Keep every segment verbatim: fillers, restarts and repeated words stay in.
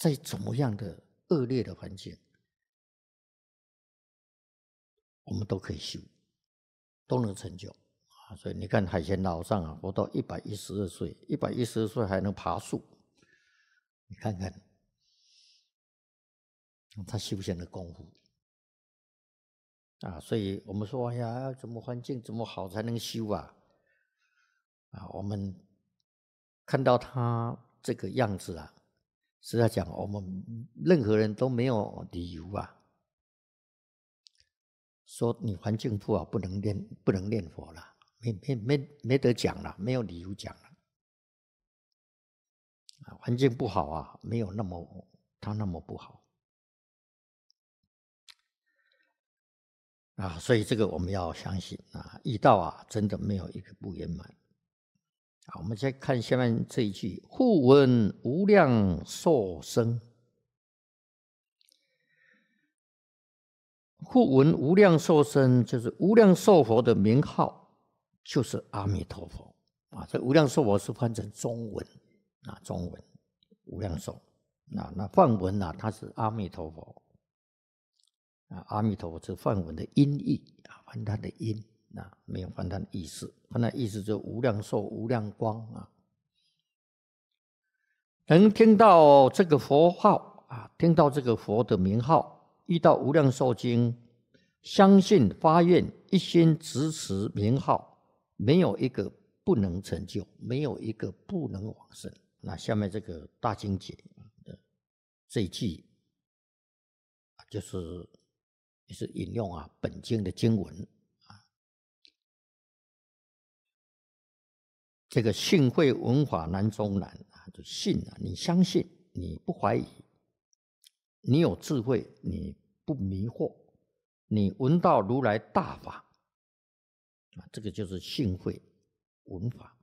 在怎么样的恶劣的环境，我们都可以修，都能成就啊！所以你看海贤老上啊，活到一百一十二岁，一百一十二岁还能爬树，你看看他修行的功夫啊！所以我们说，哎呀，怎么环境怎么好才能修啊？啊，我们看到他这个样子啊，实在讲，我们任何人都没有理由啊，说你环境不好不能念不能念佛了，没没没没得讲了，没有理由讲了。啊，环境不好啊，没有那么他那么不好啊，所以这个我们要相信啊，义道啊，真的没有一个不圆满。好，我们再看下面这一句：复闻无量寿生。复闻无量寿生，就是无量寿佛的名号，就是阿弥陀佛啊。这无量寿佛是翻成中文啊，中文无量寿啊，那梵文啊，它是阿弥陀佛啊，阿弥陀佛是梵文的音译啊，翻它的音啊，没有翻它的意思，翻它的意思就无量寿、无量光啊。能听到这个佛号啊，听到这个佛的名号，遇到无量寿经，相信发愿，一心执持名号，没有一个不能成就，没有一个不能往生。那下面这个大经解的这一句，就是也是引用啊本经的经文啊，这个信会闻法难中难啊，就信啊，你相信，你不怀疑，你有智慧，你不迷惑，你闻到如来大法啊，这个就是信会闻法。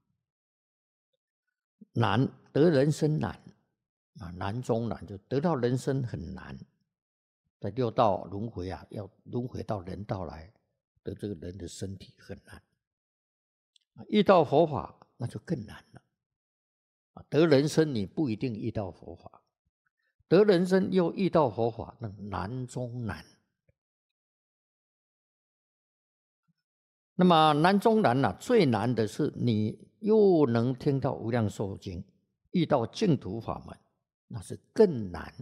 难得人生难啊，难中难，就得到人生很难，在六道轮回啊，要轮回到人道来得这个人的身体很难。遇到佛法那就更难了啊！得人生你不一定遇到佛法，得人生又遇到佛法，那难中难。那么难中难啊，最难的是你又能听到无量寿经，遇到净土法门，那是更难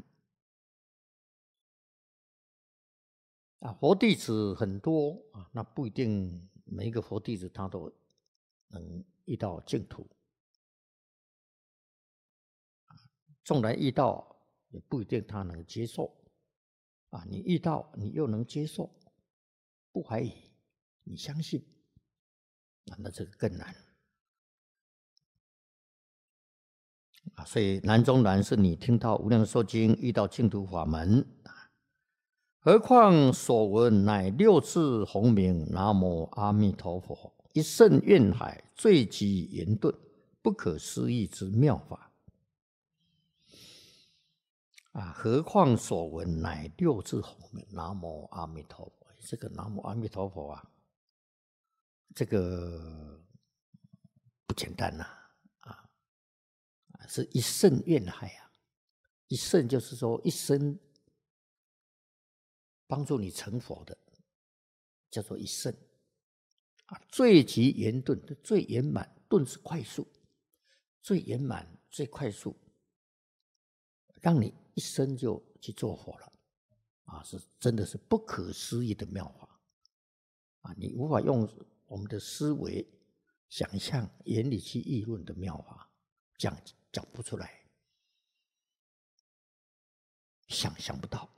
啊！佛弟子很多啊，那不一定每一个佛弟子他都能遇到净土。纵然遇到，也不一定他能接受啊！你遇到，你又能接受，不怀疑，你相信，啊，那这个更难啊！所以难中难是你听到无量寿经，遇到净土法门啊，何况所闻乃六字洪名，南无阿弥陀佛，一甚愿海，罪极言顿，不可思议之妙法。啊，何况所闻乃六字洪名，南无阿弥陀佛。这个南无阿弥陀佛啊，这个不简单呐、啊，啊，是一甚愿海啊，一甚就是说一生帮助你成佛的，叫做一甚啊。最极圆顿，最圆满，顿是快速，最圆满、最快速，让你一生就去做佛了。啊，是真的是不可思议的妙法啊！你无法用我们的思维、想象、眼里去议论的妙法，讲讲不出来，想象不到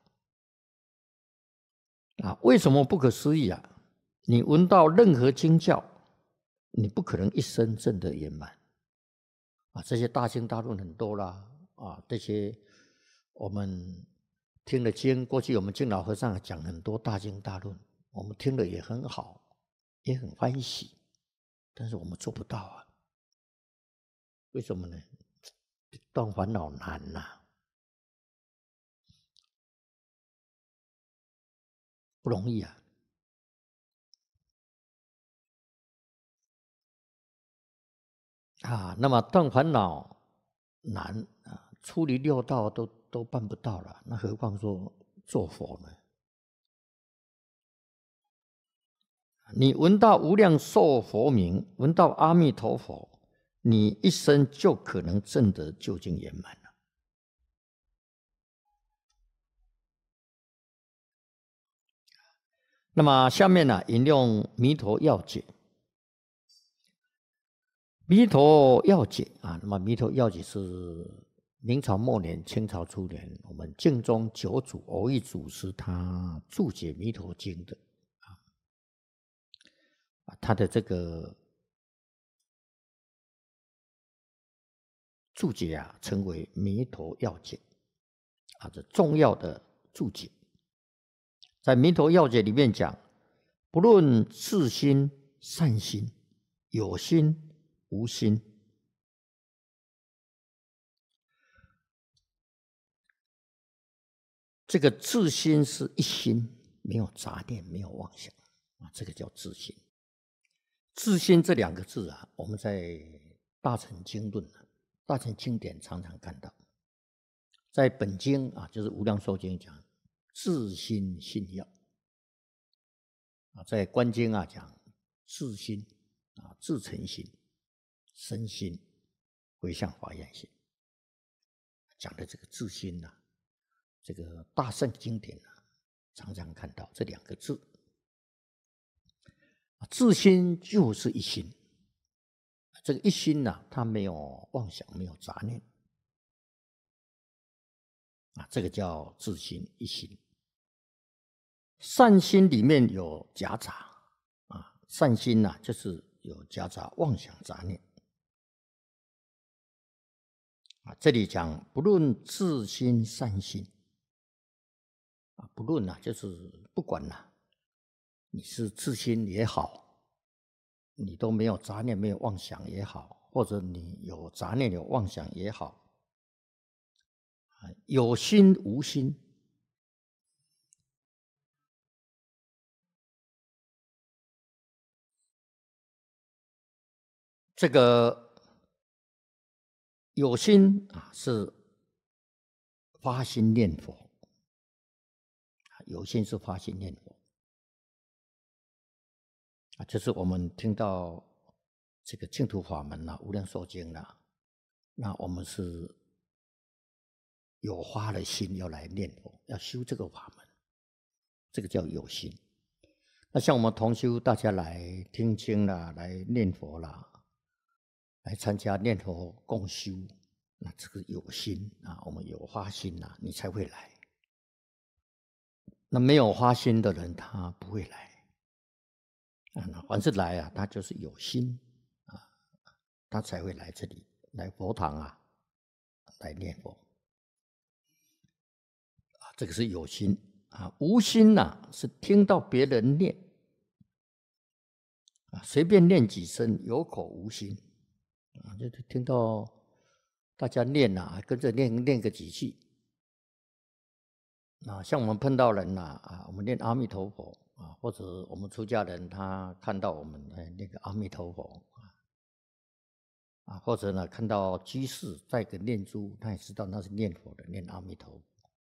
啊！为什么不可思议啊？你闻到任何经教，你不可能一生证得圆满啊！这些大经大论很多啦啊，这些我们听了经，过去我们净老和尚讲很多大经大论，我们听了也很好，也很欢喜，但是我们做不到啊。为什么呢？断烦恼难呐、啊，不容易啊。啊，那么断烦恼难啊，出离六道都都办不到了，那何况说做佛呢？你闻到无量寿佛名，闻到阿弥陀佛，你一生就可能证得究竟圆满了。那么下面呢，引用弥陀要解。弥陀要解啊，那么弥陀要解是明朝末年、清朝初年，我们净宗九祖蕅益祖师他注解《弥陀经》的啊，他的这个注解啊，称为《弥陀要解》啊，这重要的注解。在《弥陀要解》里面讲，不论自心、善心、有心、无心，这个自心是一心，没有杂念，没有妄想啊，这个叫自心。自心这两个字啊，我们在大乘经论、大乘经典常常看到。在本经啊，就是《无量寿经》讲自心信要啊，在观经啊讲自心啊、自诚心、身心、回向华严心，讲的这个自心呐、啊，这个大圣经典啊，常常看到这两个字。自心就是一心，这个一心呢、啊，它没有妄想，没有杂念啊，这个叫自心一心。善心里面有夹杂啊，善心呐、啊，就是有夹杂妄想杂念啊。这里讲不论自心善心啊，不论呐、啊，就是不管呐、啊，你是自心也好，你都没有杂念、没有妄想也好，或者你有杂念、有妄想也好，有心无心，这个有心啊是发心念佛，有心是发心念佛啊，就是我们听到这个净土法门啦、无量寿经啦，那我们是有发了心要来念佛，要修这个法门，这个叫有心。那像我们同修大家来听经啦，来念佛啦，来参加念佛共修，那这个有心啊，我们有发心呐、啊，你才会来。那没有发心的人，他不会来啊。那凡是来啊，他就是有心啊，他才会来这里，来佛堂啊，来念佛啊。这个是有心啊，无心呐、啊，是听到别人念啊，随便念几声，有口无心啊，就听到大家念呐、啊，跟着念念个几句。啊，像我们碰到人呐、啊，啊，我们念阿弥陀佛啊，或者我们出家人他看到我们哎那个阿弥陀佛啊，啊，或者呢看到居士带个念珠，他也知道那是念佛的，念阿弥陀佛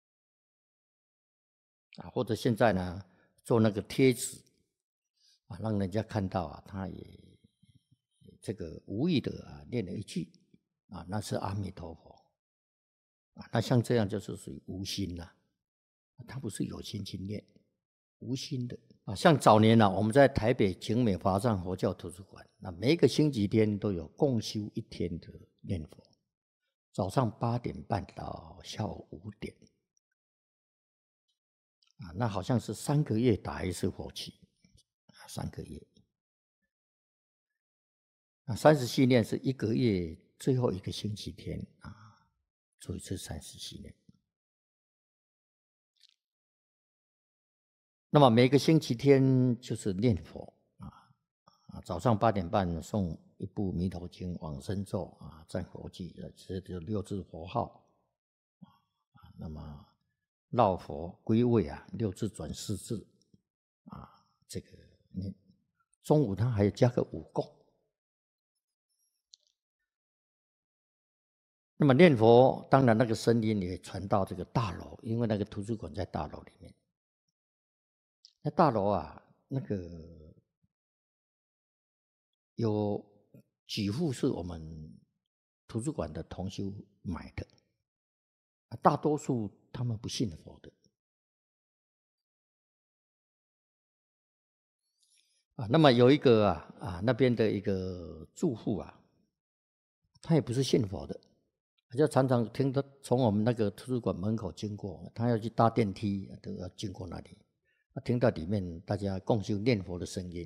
啊，或者现在呢做那个贴纸啊，让人家看到啊，他也这个无意的啊念了一句啊，那是阿弥陀佛啊，那像这样就是属于无心呐、啊。他不是有心去念，无心的啊。像早年呢、啊，我们在台北景美华藏佛教图书馆，那每一个星期天都有共修一天的念佛，早上八点半到下午五点啊，那好像是三个月打一次佛七，三个月。那三十系念是一个月最后一个星期天啊，做一次三十系念。那么每个星期天就是念佛啊，啊，早上八点半诵一部《弥陀经》往生咒啊，赞佛偈，这就六字佛号啊。那么绕佛归位啊，六字转四字啊，这个念。中午他还要加个五供。 那么念佛，当然那个声音也传到这个大楼，因为那个图书馆在大楼里面。那大楼啊，那个有几户是我们图书馆的同修买的，大多数他们不信佛的。啊，那么有一个啊啊那边的一个住户啊，他也不是信佛的。就常常听到从我们那个图书馆门口经过，他要去搭电梯都要经过那里，听到里面大家共修念佛的声音。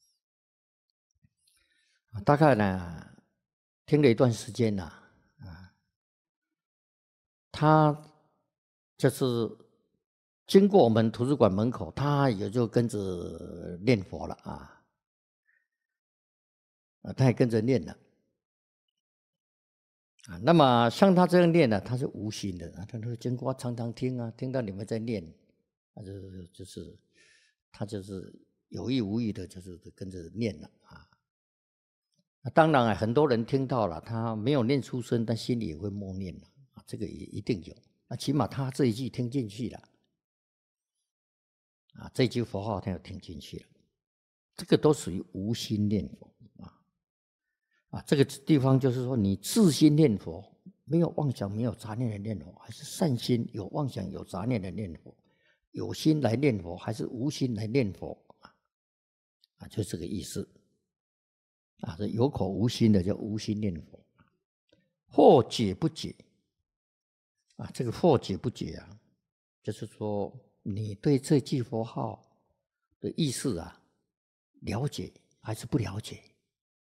大概呢，听了一段时间呢，啊，他就是经过我们图书馆门口，他也就跟着念佛了啊，啊，他也跟着念了。啊，那么像他这样念呢，他是无心的啊。他说：“经过常常听啊，听到你们在念，啊，就是就是他就是有意无意的，就是跟着念了啊。那当然啊，很多人听到了，他没有念出声，但心里也会默念了啊，这个也一定有。那起码他这一句听进去了啊，这一句佛号他有听进去了，这个都属于无心念佛。”啊，这个地方就是说，你自心念佛，没有妄想、没有杂念的念佛，还是善心有妄想、有杂念的念佛，有心来念佛，还是无心来念佛啊？就这个意思啊。这有口无心的叫无心念佛，或解不解啊？这个或解不解啊，就是说你对这句佛号的意思啊，了解还是不了解？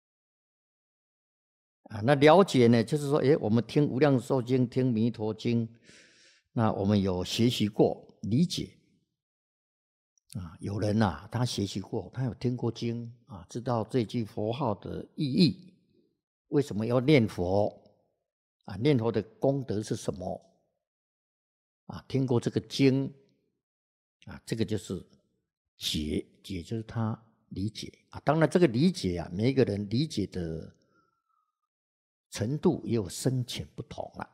啊，那了解呢，就是说，哎，我们听《无量寿经》、听《弥陀经》，那我们有学习过、理解。啊，有人啊，他学习过，他有听过经啊，知道这句佛号的意义，为什么要念佛？啊，念佛的功德是什么？啊，听过这个经，啊，这个就是解，解就是他理解啊。当然，这个理解啊，每一个人理解的程度也有深浅不同了，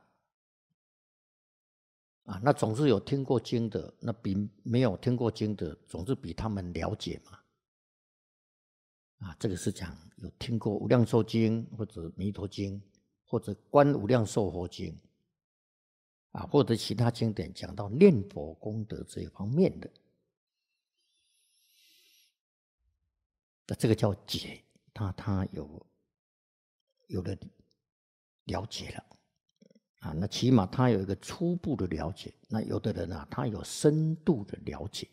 啊，那总是有听过经的，那比没有听过经的，总是比他们了解嘛，啊，这个是讲有听过《无量寿经》或者《弥陀经》或者《观无量寿佛经》，啊，或者其他经典讲到念佛功德这一方面的，那这个叫解，他他有有了了解了。啊，那起码他有一个初步的了解。那有的人啊，他有深度的了解，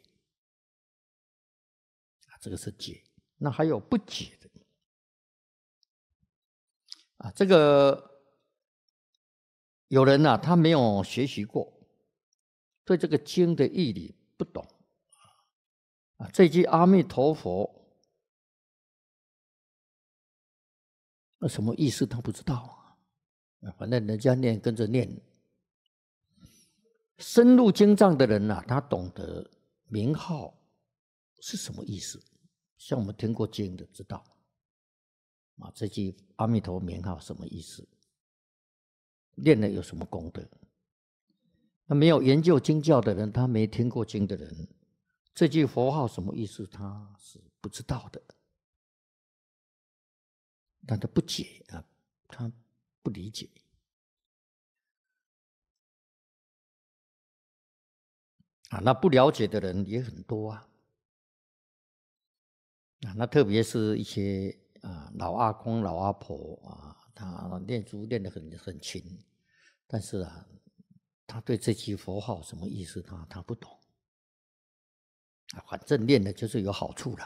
啊，这个是解。那还有不解的，啊，这个有人啊，他没有学习过，对这个经的义理不懂，啊，这句阿弥陀佛，那什么意思他不知道。反正人家念跟着念，深入经藏的人啊，他懂得名号是什么意思。像我们听过经的知道，啊，这句阿弥陀名号什么意思？念了有什么功德？那没有研究经教的人，他没听过经的人，这句佛号什么意思？他是不知道的，但他不解啊，他不理解。啊，那不了解的人也很多啊。啊，那特别是一些啊老阿公、老阿婆啊，他念书念得很很勤，但是啊，他对这句佛号什么意思，他他不懂。啊，反正念的就是有好处了。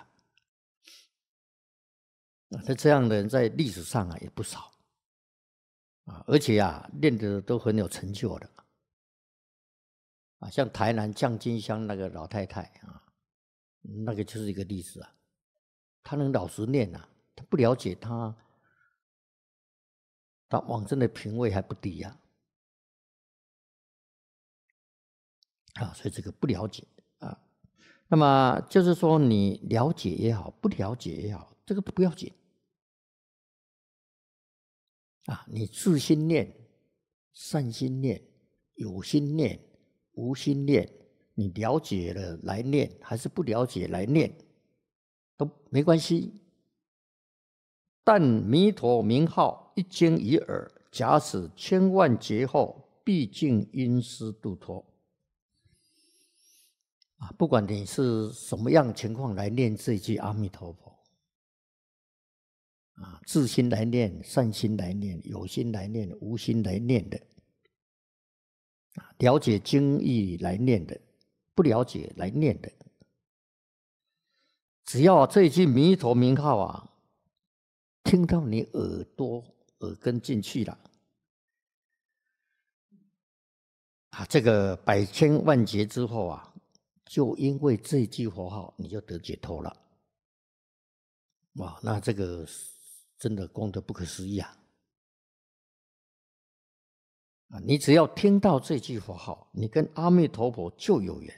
啊，那这样的人在历史上啊也不少。啊，而且啊，念的都很有成就的。啊，像台南降金乡那个老太太啊，那个就是一个例子啊。他能老实念啊，他不了解他，他往生的品位还不低呀。啊，所以这个不了解啊。那么就是说，你了解也好，不了解也好，这个不要紧啊。你自心念， 善心念、有心念、无心念，你了解了来念，还是不了解来念，都没关系。但弥陀名号一经于耳，假使千万劫后，毕竟因师度脱。啊，不管你是什么样情况来念这句阿弥陀佛，啊，自心来念、善心来念、有心来念、无心来念的，啊，了解经义来念的，不了解来念的，只要这一句弥陀名号啊，听到你耳朵耳根进去了，啊，这个百千万劫之后啊，就因为这句佛号，你就得解脱了。哇，那这个真的功德不可思议啊！啊，你只要听到这句佛号，你跟阿弥陀佛就有缘。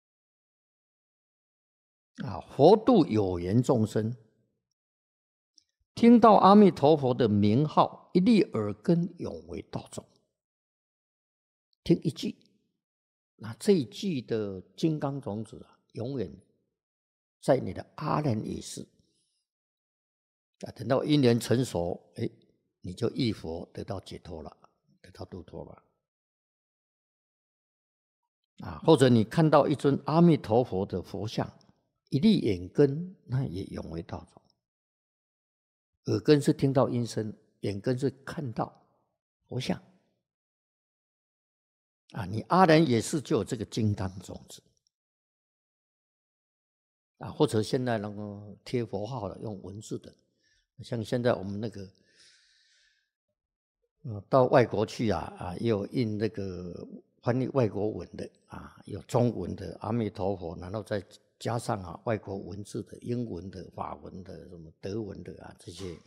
啊，佛度有缘众生，听到阿弥陀佛的名号，一粒耳根永为道种。听一句，那这一句的金刚种子啊，永远在你的阿难也是。啊，等到因缘成熟，哎，你就忆佛得到解脱了，得到度脱了。啊，或者你看到一尊阿弥陀佛的佛像，一粒眼根，那也永为道种。耳根是听到音声，眼根是看到佛像。啊，你阿难也是就有这个金刚种子。啊，或者现在能够贴佛号的，用文字的。像现在我们那个，呃，到外国去啊，啊，也有印那个翻译外国文的啊，有中文的阿弥陀佛，然后再加上啊外国文字的，英文的、法文的、什么德文的啊这些，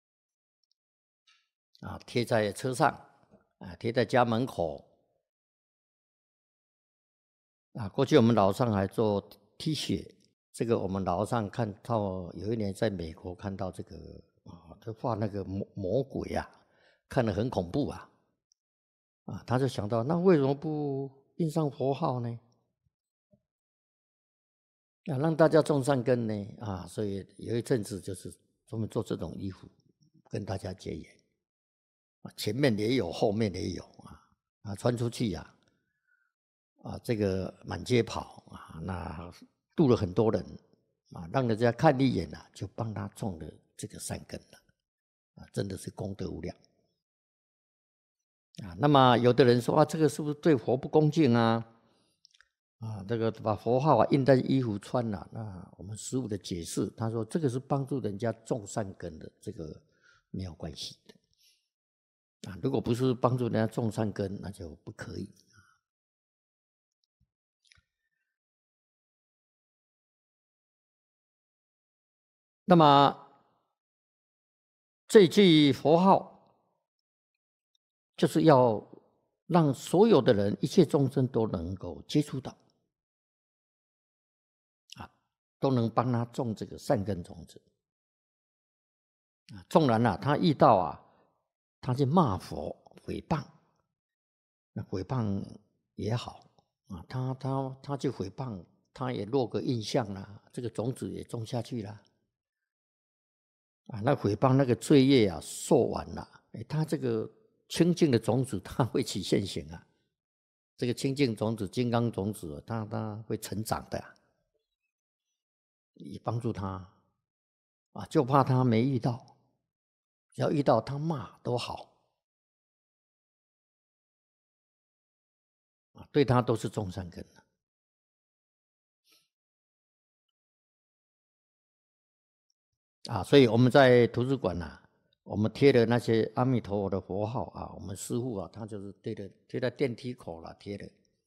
啊贴在车上，啊贴在家门口，啊过去我们老上还做 T 恤。这个我们老上看到有一年在美国看到这个啊，他画那个魔魔鬼啊，看得很恐怖啊，啊，他就想到那为什么不印上佛号呢？啊，让大家种善根呢？啊，所以有一阵子就是专门做这种衣服，跟大家结缘。啊，前面也有，后面也有啊，啊，穿出去呀、啊，啊，这个满街跑啊，那。度了很多人啊，让人家看一眼啊，就帮他种了这个善根了啊，真的是功德无量啊。那么有的人说啊，这个是不是对佛不恭敬啊？啊，这个把佛号啊印在衣服穿了、啊，那我们师父的解释，他说这个是帮助人家种善根的，这个没有关系的啊。如果不是帮助人家种善根，那就不可以。那么这句佛号就是要让所有的人、一切众生都能够接触到，啊，都能帮他种这个善根种子。啊，纵然啊，他遇到啊，他去骂佛、诽谤，那诽谤也好啊，他他他去诽谤，他也落个印象啦，这个种子也种下去了。啊，那诽谤那个罪业啊，受完了，哎，他这个清净的种子，它会起现行啊。这个清净种子、金刚种子，它它会成长的、啊，以帮助他啊。就怕他没遇到，只要遇到他骂都好啊，对他都是种善根的啊。所以我们在图书馆呐、啊。我们贴的那些阿弥陀佛的佛号啊，我们师父啊，他就是贴的贴在电梯口了贴的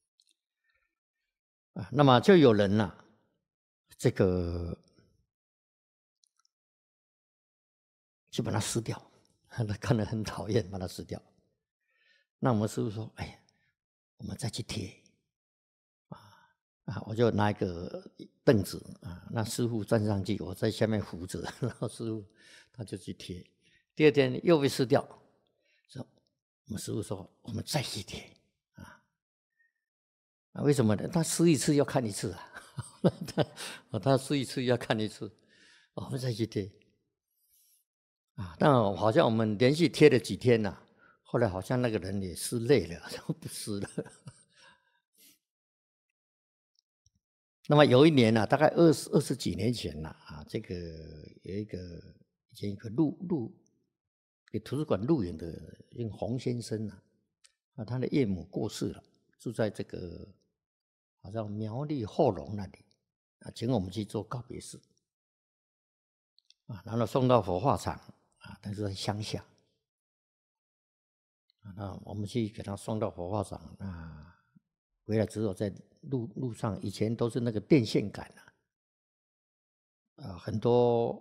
啊。那么就有人呐、啊，这个就把它撕掉，他看得很讨厌，把它撕掉。那我们师父说：“哎呀，我们再去贴啊啊！”我就拿一个凳子啊，那师父站上去，我在下面扶着，然后师父他就去贴。第二天又被撕掉，说我们师父说，我们再去贴啊，啊，为什么呢？他撕一次要看一次啊，他他撕一次要看一次，我们再去贴啊。但好像我们连续贴了几天呐、啊，后来好像那个人也撕累了，就不撕了。那么有一年呢、啊，大概二十二十几年前了 啊, 啊，这个有一个以前一个录录给图书馆录影的一个洪先生啊，啊，他的岳母过世了，住在这个好像苗栗后龙那里啊，请我们去做告别式啊，然后送到火化场啊，但是在乡下啊，那我们去给他送到火化场啊，回来之后在路路上，以前都是那个电线杆啊，啊，很多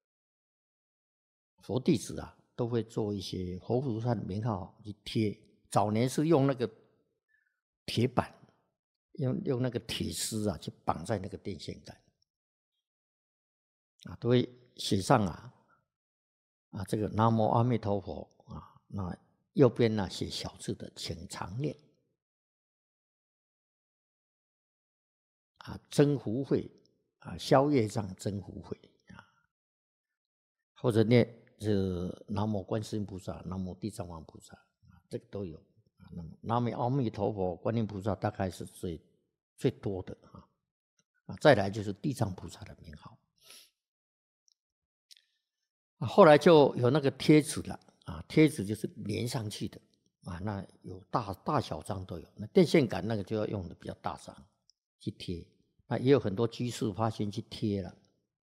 佛弟子啊都会做一些佛菩萨的名号去贴。早年是用那个铁板，用用那个铁丝啊去绑在那个电线杆，啊，都会写上啊啊这个南无阿弥陀佛啊，那右边呢写小字的请常念啊，增福慧啊，消业障增福慧啊，或者念这南无观世音菩萨、南无地藏王菩萨啊，这个都有啊。那么南无阿弥陀佛、观音菩萨大概是最最多的啊啊，再来就是地藏菩萨的名号啊。后来就有那个贴纸了啊，贴纸就是粘上去的啊，那有大大小张都有。那电线杆那个就要用的比较大张去贴。那也有很多居士发心去贴了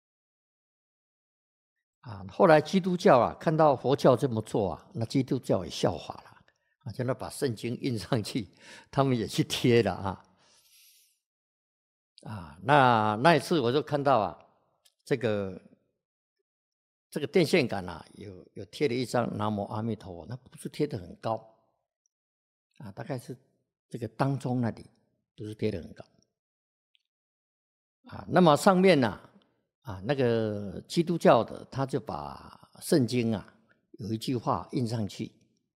啊。后来基督教啊看到佛教这么做啊，那基督教也效法了啊，就那把圣经印上去，他们也去贴了啊啊。那那一次我就看到啊，这个这个电线杆啊，有有贴了一张南无阿弥陀佛，那不是贴得很高啊，大概是这个当中那里不是贴得很高。啊，那么上面呢、啊，啊，那个基督教的他就把圣经啊有一句话印上去，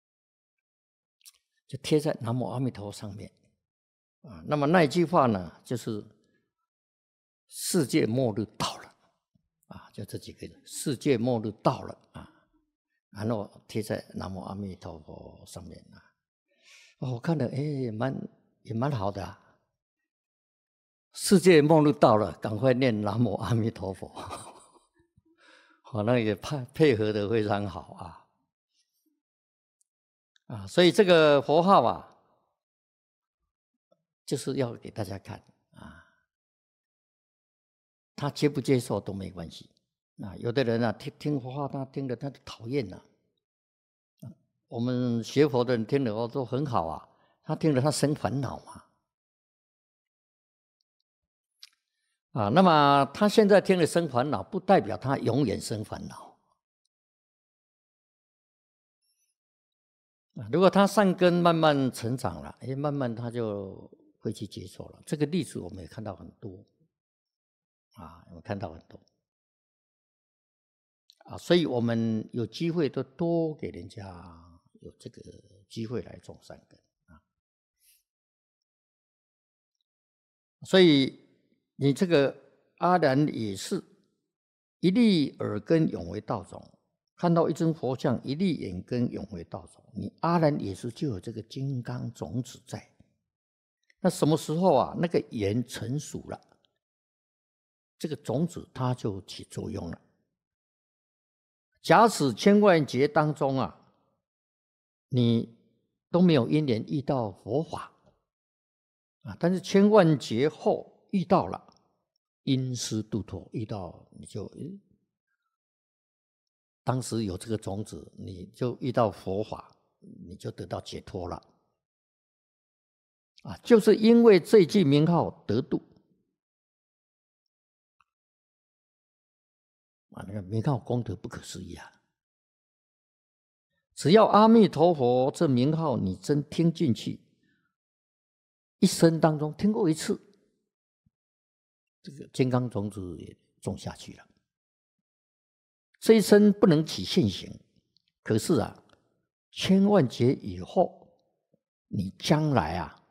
就贴在南无阿弥陀上面啊。那么那一句话呢，就是世界末日到了啊，就这几个字，世界末日到了啊，然后贴在南无阿弥陀佛上面啊。哦，我看了，哎，也蛮也蛮好的啊。世界末日到了，赶快念南无阿弥陀佛，好，那也配配合的非常好啊啊！所以这个佛号啊，就是要给大家看啊，他接不接受都没关系啊。有的人啊，听听佛号，他听了他就讨厌了、啊。我们学佛的人听了哦都很好啊，他听了他生烦恼嘛。啊，那么他现在听了生烦恼，不代表他永远生烦恼。啊，如果他善根慢慢成长了，哎，慢慢他就会去接受了。这个例子我们也看到很多，啊，我们看到很多，啊，所以我们有机会都多给人家有这个机会来种善根啊。所以你这个阿难也是一粒耳根永为道种，看到一尊佛像，一粒眼根永为道种。你阿难也是就有这个金刚种子在。那什么时候啊？那个眼成熟了，这个种子它就起作用了。假使千万劫当中啊，你都没有因缘遇到佛法啊，但是千万劫后遇到了，因师度脱，遇到你就，当时有这个种子，你就遇到佛法，你就得到解脱了啊！就是因为这句名号得度啊，那个名号功德不可思议啊！只要阿弥陀佛这名号你真听进去，一生当中听过一次，这个金刚种子也种下去了。这一生不能起现行，可是啊， 千万劫以后，你将来啊，